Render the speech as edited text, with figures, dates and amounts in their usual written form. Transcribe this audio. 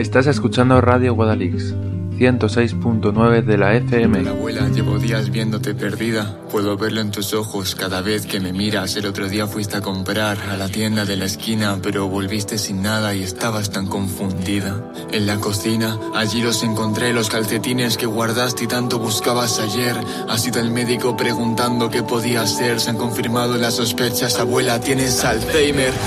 Estás escuchando Radio Guadalix, 106.9 de la FM. La abuela, llevo días viéndote perdida. Puedo verlo en tus ojos cada vez que me miras. El otro día fuiste a comprar a la tienda de la esquina, pero volviste sin nada y estabas tan confundida. En la cocina, allí los encontré, los calcetines que guardaste y tanto buscabas ayer. Ha sido el médico preguntando qué podía ser. Se han confirmado las sospechas, abuela, tienes Alzheimer.